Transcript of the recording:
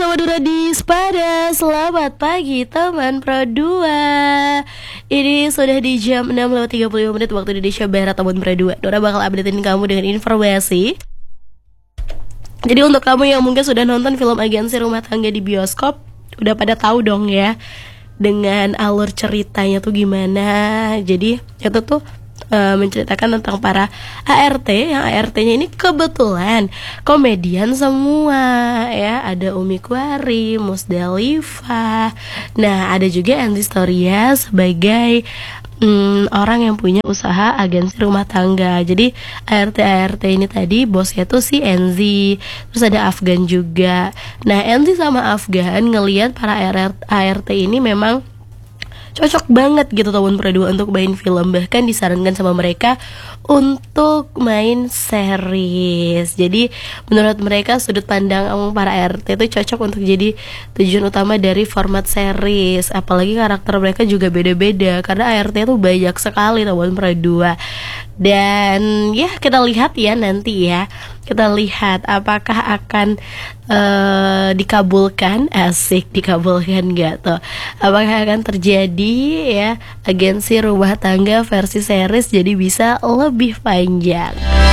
Madura di Spada. Selamat pagi teman Pro 2. Ini sudah di jam 6:35 waktu Indonesia Barat, teman Pro 2. Dora bakal updatein kamu dengan informasi. Jadi untuk kamu yang mungkin sudah nonton film Agensi Rumah Tangga di bioskop, udah pada tahu dong ya dengan alur ceritanya tuh gimana. Jadi itu tuh menceritakan tentang para ART, yang ART-nya ini kebetulan komedian semua ya. Ada Umi Kwari, Musdalifah. Nah, ada juga Enzi Storia sebagai orang yang punya usaha agensi rumah tangga. Jadi ART ini tadi bosnya tuh si Enzi. Terus ada Afgan juga. Nah, Enzi sama Afgan ngelihat para ART ini memang cocok banget gitu tahun Pro 2 untuk main film. Bahkan disarankan sama mereka untuk main series. Jadi menurut mereka sudut pandang para RT itu cocok untuk jadi tujuan utama dari format series. Apalagi karakter mereka juga beda-beda, karena ART itu banyak sekali tahun Pro 2. Dan ya kita lihat ya nanti ya. Kita lihat apakah akan dikabulkan, asik dikabulkan gak tuh. Apakah akan terjadi ya agensi rumah tangga versi series jadi bisa lebih panjang.